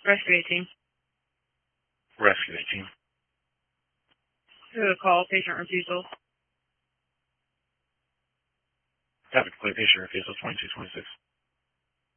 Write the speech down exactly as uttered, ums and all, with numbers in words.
Rescue eighteen. Rescue eighteen. Who to call patient refusal. Have a complete patient refusal twenty-two twenty-six.